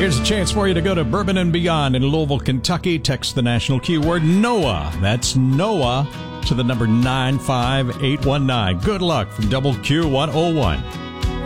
Here's a chance for you to go to Bourbon and Beyond in Louisville, Kentucky. Text the national keyword NOAH. That's NOAH to the number 95819. Good luck from Double Q 101.